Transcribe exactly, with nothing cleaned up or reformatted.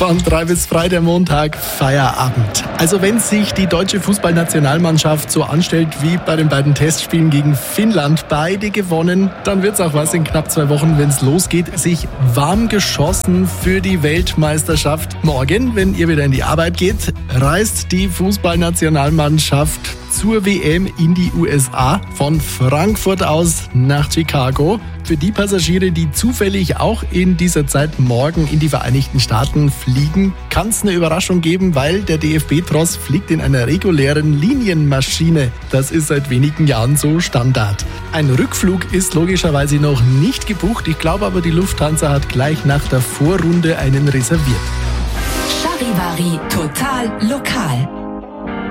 Von drei bis frei der Montag, Feierabend. Also wenn sich die deutsche Fußballnationalmannschaft so anstellt wie bei den beiden Testspielen gegen Finnland, beide gewonnen, dann wird's auch was in knapp zwei Wochen, wenn's losgeht. Sich warm geschossen für die Weltmeisterschaft. Morgen, wenn ihr wieder in die Arbeit geht, reist die Fußballnationalmannschaft zur W M in die U S A, von Frankfurt aus nach Chicago. Für die Passagiere, die zufällig auch in dieser Zeit morgen in die Vereinigten Staaten fliegen, kann es eine Überraschung geben, weil der D F B-Tross fliegt in einer regulären Linienmaschine. Das ist seit wenigen Jahren so Standard. Ein Rückflug ist logischerweise noch nicht gebucht. Ich glaube aber, die Lufthansa hat gleich nach der Vorrunde einen reserviert. Charivari total lokal.